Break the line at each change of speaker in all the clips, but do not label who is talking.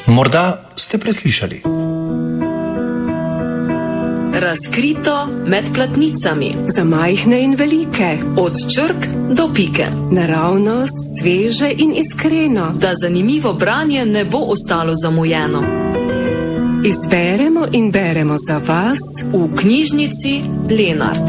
Morda ste preslišali.
Razkrito med platnicami.
Za majhne in velike.
Od črk do pike.
Naravnost, sveže in iskreno.
Da zanimivo branje ne bo ostalo zamujeno.
Izberemo in beremo za vas
v knjižnici Lenart.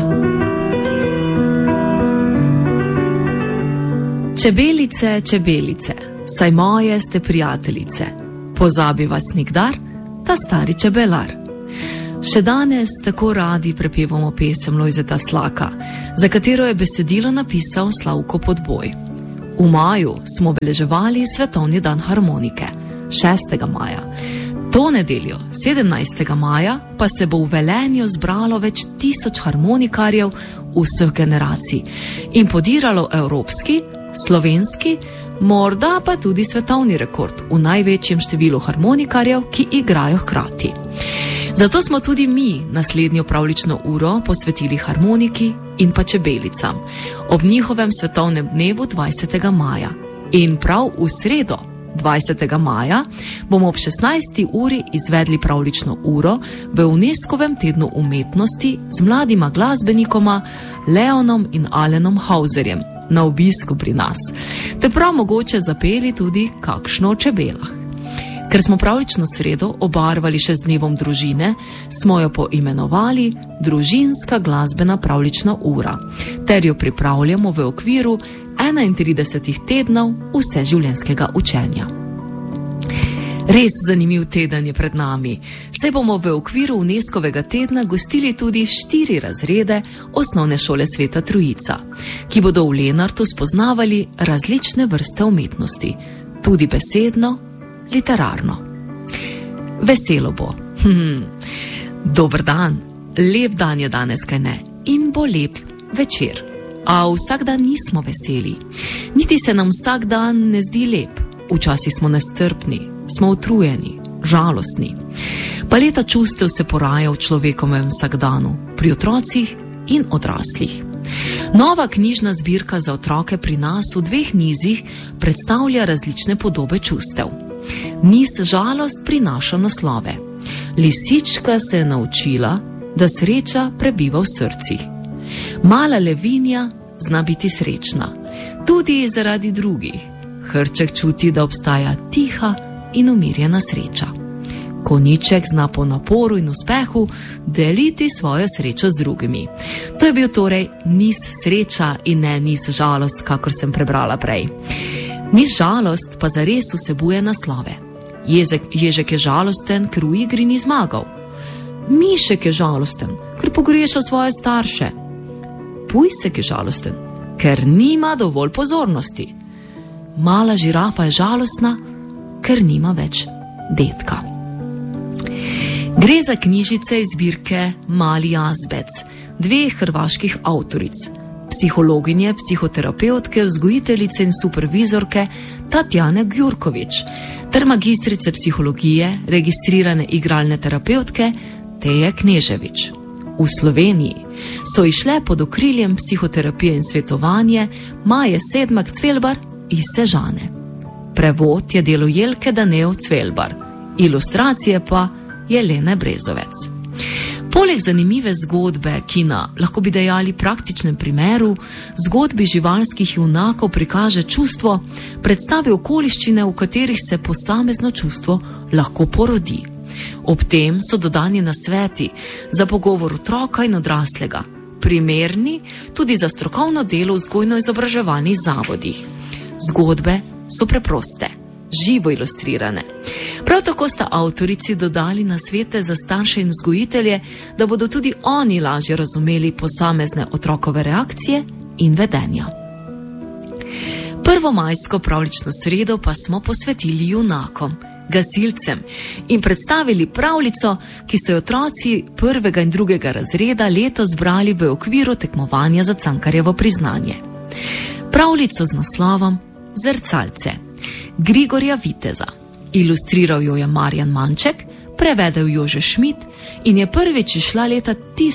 Čebelice, čebelice, saj moje ste prijateljice. Pozabi vas nikdar, ta stari čebelar. Še danes tako radi prepevamo pesem Lojzeta Slaka, za katero je besedilo napisal Slavko Podboj. V maju smo obeleževali Svetovni dan harmonike, 6. maja. To nedeljo, 17. maja, pa se bo v Velenju zbralo več 1000 harmonikarjev vseh generacij in podiralo evropski, slovenski, morda pa tudi svetovni rekord v največjem številu harmonikarjev, ki igrajo hkrati. Zato smo tudi mi naslednjo pravljično uro posvetili harmoniki in pa čebelicam ob njihovem svetovnem dnevu 20. maja. In prav v sredo, 20. maja, bomo ob 16. uri izvedli pravljično uro v UNESCO-vem tednu umetnosti z mladima glasbenikoma Leonom in Alenom Hauserjem na obisku pri nas, te prav mogoče zapeli tudi kakšno o čebelah. Ker smo pravljično sredo obarvali še z dnevom družine, smo jo poimenovali Družinska glasbena pravljična ura, ter jo pripravljamo v okviru 31 tednov vseživljenjskega učenja. Res zanimiv teden je pred nami, saj bomo v okviru UNESCO-vega tedna gostili tudi 4 razrede osnovne šole Sveta Trojica, ki bodo v Lenartu spoznavali različne vrste umetnosti, tudi besedno, literarno. Veselo bo. Dober dan, lep dan je danes, kaj ne, in bo lep večer. A vsak dan nismo veseli, niti se nam vsak dan ne zdi lep. Včasih smo nestrpni, smo utrujeni, žalostni. Paleta čustev se poraja v človekovem vsakdanu, pri otrocih in odraslih. Nova knjižna zbirka za otroke pri nas v 2 nizih predstavlja različne podobe čustev. Niz Žalost prinaša naslove. Lisička se je naučila, da sreča prebiva v srcih. Mala levinja zna biti srečna, tudi zaradi drugih. Hrček čuti, da obstaja tiha in umirjena sreča. Konjiček zna po naporu in uspehu deliti svojo srečo z drugimi. To je bil torej niz Sreča in ne niz Žalost, kakor sem prebrala prej. Niz Žalost pa zares vsebuje naslove. Ježek je žalosten, ker v igri ni zmagal. Mišek je žalosten, ker pogreša svoje starše. Pujsek je žalosten, ker nima dovolj pozornosti. Mala žirafa je žalostna, ker nima več dedka. Gre za knjižice iz zbirke Mali jazbec 2 hrvaških avtoric, psihologinje, psihoterapevtke, vzgojiteljice in supervizorke Tatjane Gjurković ter magistrice psihologije, registrirane igralne terapevtke Teje Knežević. V Sloveniji so išle pod okriljem psihoterapije in svetovanje Maje Sedmak-Cvelbar iz Sežane. Prevod je delo Jelke Danev Cvelbar, ilustracije pa Jelene Brezovec. Poleg zanimive zgodbe, ki na, lahko bi dejali praktičnem primeru, zgodbi živalskih junakov prikaže čustvo, predstavi okoliščine, v katerih se posamezno čustvo lahko porodi. Ob tem so dodani nasveti za pogovor otroka in odraslega, primerni tudi za strokovno delo v vzgojno-izobraževalnih zavodih. Zgodbe so preproste, živo ilustrirane. Prav tako sta avtorici dodali nasvete za starše in vzgojitelje, da bodo tudi oni lažje razumeli posamezne otrokove reakcije in vedenja. Prvomajsko pravljično sredo pa smo posvetili junakom, gasilcem in predstavili pravljico, ki so jo otroci 1. in 2. razreda letos zbrali v okviru tekmovanja za Cankarjevo priznanje. Pravljico z naslovom Zrcalce Grigorja Viteza. Ilustriral jo je Marjan Manček, prevedel Jože Šmit in je prvič izšla leta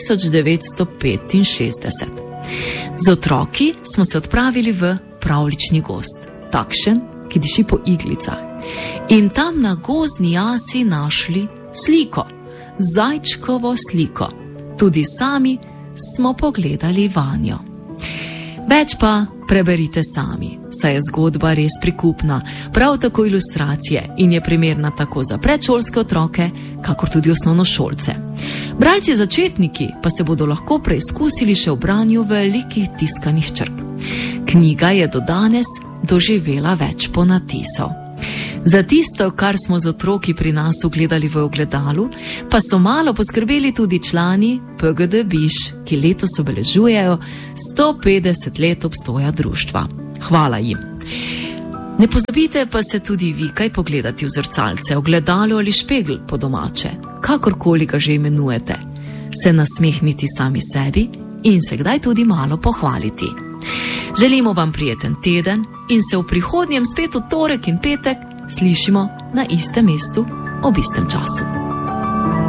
1965. Z otroki smo se odpravili v pravljični gozd, takšen, ki diši po iglicah. In tam na gozdni jasi našli sliko, zajčkovo sliko. Tudi sami smo pogledali vanjo. Več pa preberite sami, saj je zgodba res prikupna, prav tako ilustracije in je primerna tako za predšolske otroke, kakor tudi osnovnošolce. Bralci začetniki pa se bodo lahko preizkusili še v branju velikih tiskanih črk. Knjiga je do danes doživela več ponatisov. Za tisto, kar smo z otroki pri nas ugledali v ogledalu, pa so malo poskrbeli tudi člani PGD Biš, ki letos obeležujejo 150 let obstoja društva. Hvala jim. Ne pozabite pa se tudi vi kaj pogledati v zrcalce, ogledalo ali špegel po domače, kakorkoli ga že imenujete, se nasmehniti sami sebi in se kdaj tudi malo pohvaliti. Želimo vam prijeten teden in se v prihodnjem spet v torek in petek slišimo na istem mestu ob istem času.